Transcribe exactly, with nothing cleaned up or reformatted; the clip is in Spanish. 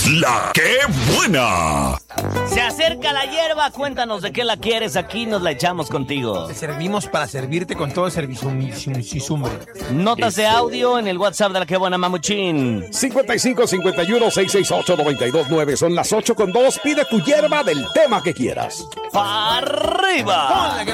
La que buena. Se acerca la hierba, cuéntanos de qué la quieres, aquí nos la echamos contigo. Te servimos para servirte con todo el servicio. Notas de audio en el WhatsApp de la que buena, Mamuchín. cincuenta y cinco, cincuenta y uno, seiscientos sesenta y ocho, noventa y dos nueve. Son las ocho con dos. Pide tu hierba del tema que quieras. ¡Para arriba!